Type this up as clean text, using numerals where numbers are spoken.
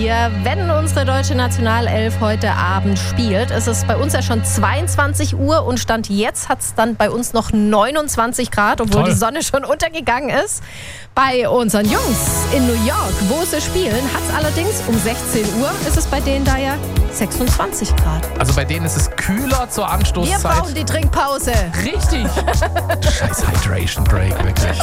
hier, wenn unsere deutsche Nationalelf heute Abend spielt. Es ist bei uns ja schon 22 Uhr und Stand jetzt hat es dann bei uns noch 29 Grad, obwohl die Sonne schon untergegangen ist. Bei unseren Jungs in New York, wo sie spielen, hat es allerdings um 16 Uhr, ist es bei denen da ja 26 Grad. Also bei denen ist es kühler zur Anstoßzeit. Wir brauchen die Trinkpause. Richtig. Scheiß Hydration Break, wirklich.